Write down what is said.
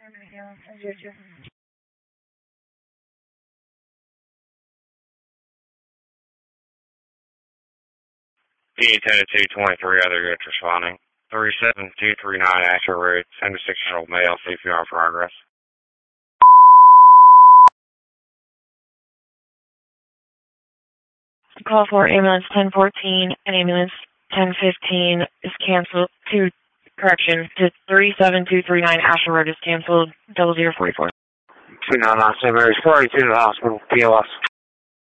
P10-223, other units responding. 37239 Ashford Road, 76-year-old male, CPR in progress. Call for ambulance 1014 and ambulance 1015 is canceled to 37239 Ashford Road is canceled, 0044. 299 St. Mary's, 42 to the hospital, POS.